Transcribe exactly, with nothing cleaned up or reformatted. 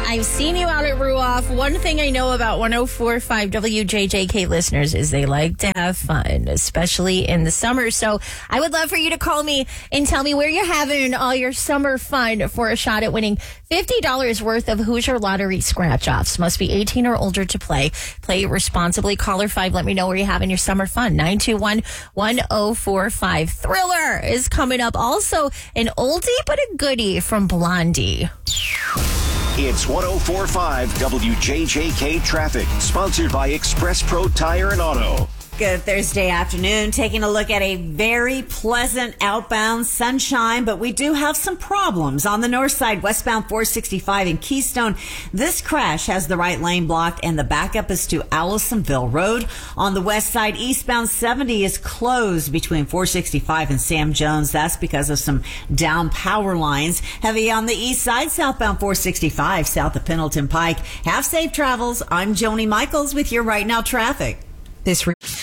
I've seen you out at Ruoff. One thing I know about one oh four point five W J J K listeners is they like to have fun, especially in the summer. So I would love for you to call me and tell me where you're having all your summer fun for a shot at winning fifty dollars worth of Hoosier Lottery scratch-offs. Must be eighteen or older to play. Play responsibly. Caller five, let me know where you're having your summer fun. nine two one, one oh four five. Thriller is coming up. Also, an oldie but a goodie from Blondie. It's one oh four point five W J J K Traffic, sponsored by Express Pro Tire and Auto. Good Thursday afternoon, taking a look at a very pleasant outbound sunshine, but we do have some problems. On the north side, westbound four sixty-five in Keystone, this crash has the right lane blocked and the backup is to Allisonville Road. On the west side, eastbound seventy is closed between four sixty-five and Sam Jones. That's because of some down power lines. Heavy on the east side, southbound four sixty-five, south of Pendleton Pike. Have safe travels. I'm Joni Michaels with your Right Now traffic. This re-